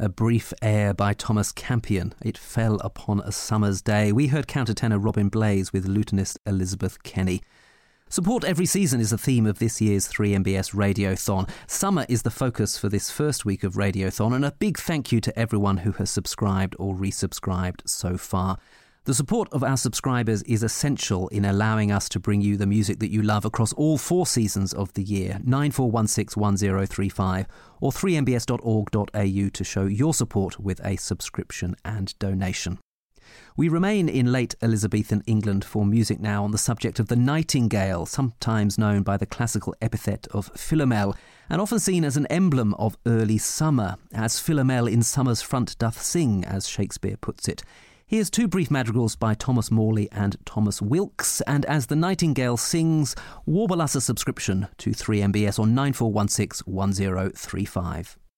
A brief air by Thomas Campion. It fell upon a summer's day. We heard countertenor Robin Blaze with lutenist Elizabeth Kenny. Support every season is the theme of this year's 3MBS Radiothon. Summer is the focus for this first week of Radiothon, and a big thank you to everyone who has subscribed or resubscribed so far. The support of our subscribers is essential in allowing us to bring you the music that you love across all 4 seasons of the year. 94161035 or 3mbs.org.au to show your support with a subscription and donation. We remain in late Elizabethan England for music now on the subject of the nightingale, sometimes known by the classical epithet of Philomel, and often seen as an emblem of early summer, as Philomel in summer's front doth sing, as Shakespeare puts it. Here's 2 brief madrigals by Thomas Morley and Thomas Wilkes, and as the nightingale sings, warble us a subscription to 3MBS on 94161035.